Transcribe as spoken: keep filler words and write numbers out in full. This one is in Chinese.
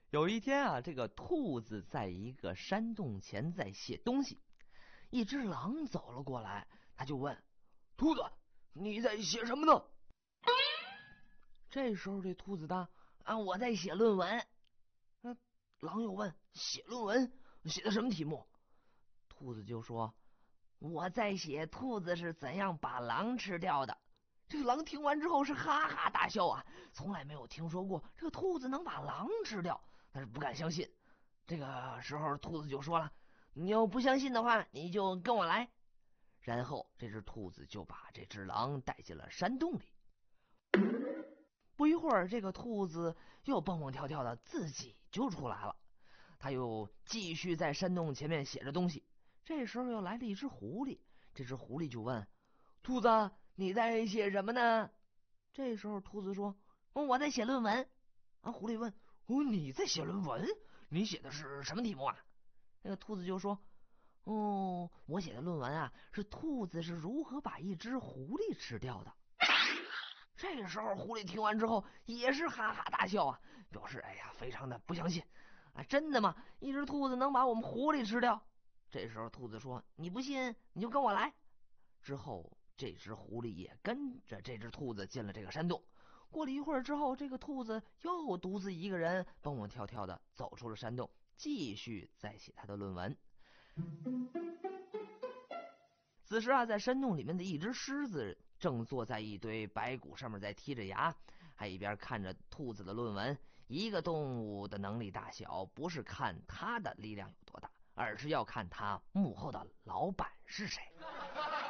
有一天啊，这个兔子在一个山洞前在写东西，一只狼走了过来，他就问兔子：“你在写什么呢？”这时候这兔子答：“啊，我在写论文。”那狼又问：“写论文？写的什么题目？”兔子就说：“我在写兔子是怎样把狼吃掉的。”这个狼听完之后是哈哈大笑啊，从来没有听说过这个兔子能把狼吃掉，但是不敢相信。这个时候兔子就说了：“你要不相信的话，你就跟我来。”然后这只兔子就把这只狼带进了山洞里。不一会儿，这个兔子又蹦蹦跳跳的自己就出来了，他又继续在山洞前面写着东西。这时候又来了一只狐狸，这只狐狸就问兔子：“你在写什么呢？”这时候兔子说：“我在写论文。”啊，狐狸问：“哦，你在写论文？你写的是什么题目啊？”那个兔子就说：“哦，我写的论文啊，是兔子是如何把一只狐狸吃掉的。”这个时候狐狸听完之后也是哈哈大笑啊，表示哎呀非常的不相信啊，真的吗？一只兔子能把我们狐狸吃掉？这时候兔子说：“你不信你就跟我来。”之后这只狐狸也跟着这只兔子进了这个山洞。过了一会儿之后，这个兔子又独自一个人蹦蹦跳跳的走出了山洞，继续在写他的论文。此时啊，在山洞里面的一只狮子正坐在一堆白骨上面在剔着牙，还一边看着兔子的论文。一个动物的能力大小，不是看它的力量有多大，而是要看它幕后的老板是谁。